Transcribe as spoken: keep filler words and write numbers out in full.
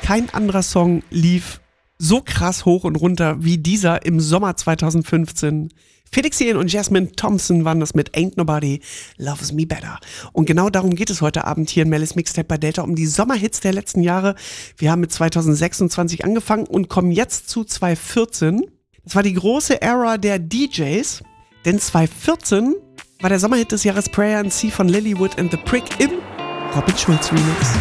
kein anderer Song lief so krass hoch und runter wie dieser im Sommer zweitausendfünfzehn. Felix Jähn und Jasmine Thompson waren das mit Ain't Nobody Loves Me Better. Und genau darum geht es heute Abend hier in Mellis Mixtape bei Delta, um die Sommerhits der letzten Jahre. Wir haben mit zweitausendsechsundzwanzig angefangen und kommen jetzt zu zweitausendvierzehn. Das war die große Ära der D Js, denn zweitausendvierzehn war der Sommerhit des Jahres Prayer and Sea von Lilywood and the Prick im Robin Schulz Remix.